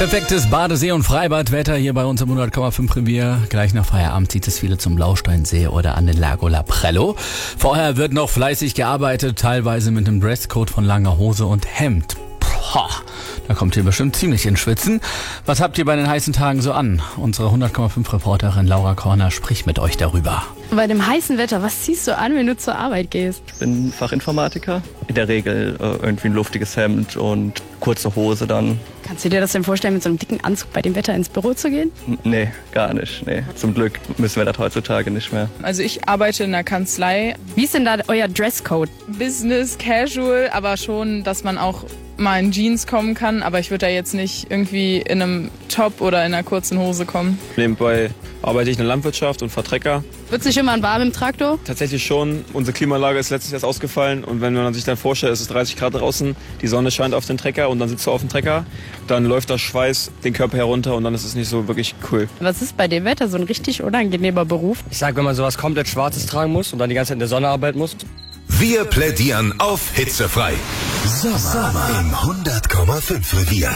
Perfektes Badesee- und Freibadwetter hier bei uns im 100,5 Revier. Gleich nach Feierabend zieht es viele zum Blausteinsee oder an den Lago Laprello. Vorher wird noch fleißig gearbeitet, teilweise mit einem Dresscode von langer Hose und Hemd. Boah, da kommt ihr bestimmt ziemlich ins Schwitzen. Was habt ihr bei den heißen Tagen so an? Unsere 100,5 Reporterin Laura Korner spricht mit euch darüber. Bei dem heißen Wetter, was ziehst du an, wenn du zur Arbeit gehst? Ich bin Fachinformatiker. In der Regel irgendwie ein luftiges Hemd und kurze Hose dann. Kannst du dir das denn vorstellen, mit so einem dicken Anzug bei dem Wetter ins Büro zu gehen? Nee, gar nicht. Nee. Zum Glück müssen wir das heutzutage nicht mehr. Also ich arbeite in der Kanzlei. Wie ist denn da euer Dresscode? Business, casual, aber schon, dass man auch mal in Jeans kommen kann. Aber ich würde da jetzt nicht irgendwie in einem Top oder in einer kurzen Hose kommen. Nebenbei arbeite ich in der Landwirtschaft und fahre Trecker. Wird's nicht immer warm im Traktor? Tatsächlich schon. Unsere Klimaanlage ist letztes Jahr ausgefallen. Und wenn man sich dann vorstellt, es ist 30 Grad draußen, die Sonne scheint auf den Trecker und dann sitzt du auf dem Trecker, dann läuft der Schweiß den Körper herunter und dann ist es nicht so wirklich cool. Was ist bei dem Wetter so ein richtig unangenehmer Beruf? Ich sag, wenn man sowas komplett Schwarzes tragen muss und dann die ganze Zeit in der Sonne arbeiten muss. Wir plädieren auf hitzefrei. Sommer im 100,5 Revier.